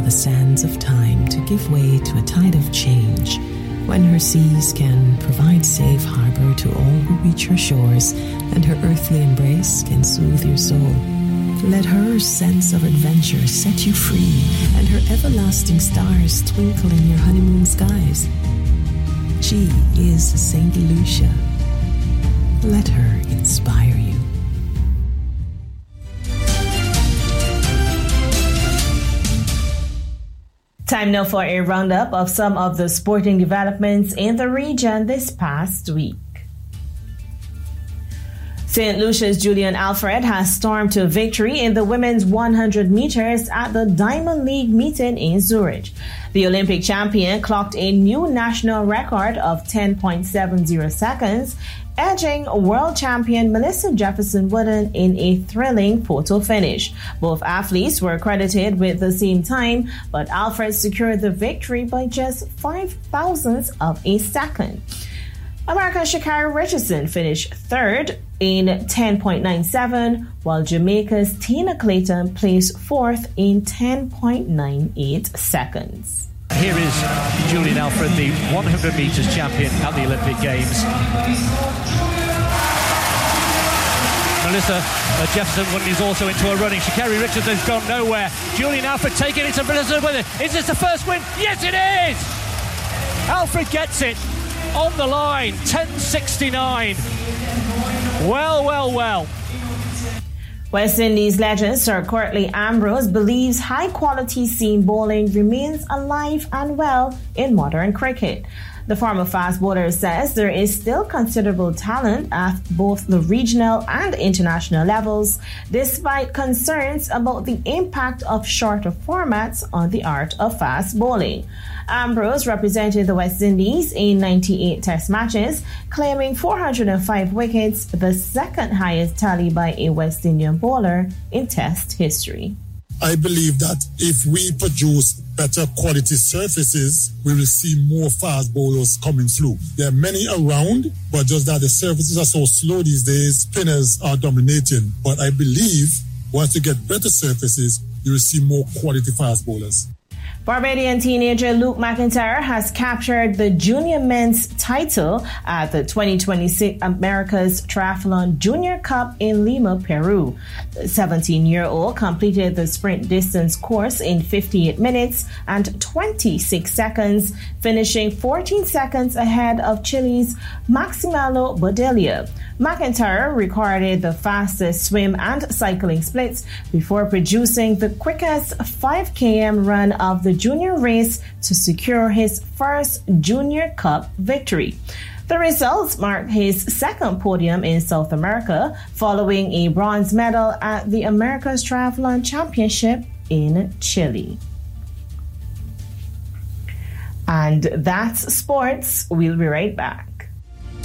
for the sands of time to give way to a tide of change, when her seas can provide safe harbor to all who reach her shores, and her earthly embrace can soothe your soul. Let her sense of adventure set you free, and her everlasting stars twinkle in your honeymoon skies. She is Saint Lucia. Let her inspire you. Time now for a roundup of some of the sporting developments in the region this past week. St. Lucia's Julian Alfred has stormed to victory in the women's 100 meters at the Diamond League meeting in Zurich. The Olympic champion clocked a new national record of 10.70 seconds, edging world champion Melissa Jefferson Wooden in a thrilling photo finish. Both athletes were credited with the same time, but Alfred secured the victory by just 5 thousandths of a second. America's Sha'Carri Richardson finished third in 10.97, while Jamaica's Tina Clayton placed fourth in 10.98 seconds. Here is Julian Alfred, the 100 metres champion at the Olympic Games. Melissa Jefferson Wooden is also into her running. Sha'Carri Richardson's gone nowhere. Julian Alfred taking it to Melissa with it. Is this the first win? Yes, it is! Alfred gets it on the line, 10.69. Well. West Indies legend Sir Courtney Ambrose believes high-quality seam bowling remains alive and well in modern cricket. The former fast bowler says there is still considerable talent at both the regional and international levels, despite concerns about the impact of shorter formats on the art of fast bowling. Ambrose represented the West Indies in 98 Test matches, claiming 405 wickets, the second highest tally by a West Indian bowler in Test history. I believe that if we produce better quality surfaces, we will see more fast bowlers coming through. There are many around, but just that the surfaces are so slow these days, spinners are dominating. But I believe once you get better surfaces, you will see more quality fast bowlers. Barbadian teenager Luke McIntyre has captured the junior men's title at the 2026 America's Triathlon Junior Cup in Lima, Peru. The 17-year-old completed the sprint distance course in 58 minutes and 26 seconds, finishing 14 seconds ahead of Chile's Maximiliano Bodelia. McIntyre recorded the fastest swim and cycling splits before producing the quickest 5 km run of the junior race to secure his first Junior Cup victory. The results marked his second podium in South America, following a bronze medal at the America's Triathlon Championship in Chile. And that's sports. We'll be right back.